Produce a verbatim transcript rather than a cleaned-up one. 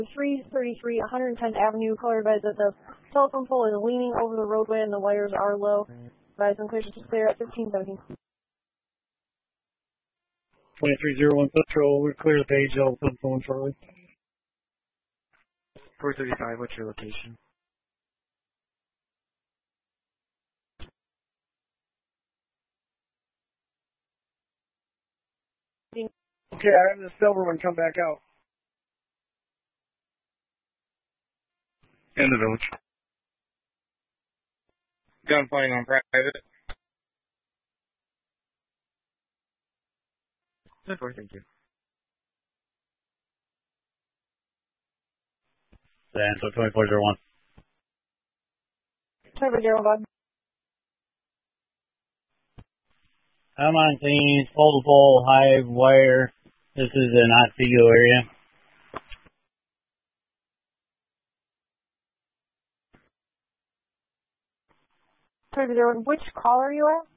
three thirty-three, one hundred tenth Avenue, color advised that the telephone pole is leaning over the roadway and the wires are low. Advised and clear to clear at fifteen seventeen. twenty-three oh one Patrol, we're clear the page, I'll put the phone shortly. four thirty-five, what's your location? Okay, I have the silver one come back out. In the village. Gunfighting on private. ten four, thank you. Santo twenty-four oh one. twenty-four oh one. I'm on scene, pole to pole, high wire. This is in Otsego area. twenty-four oh one, which call are you at?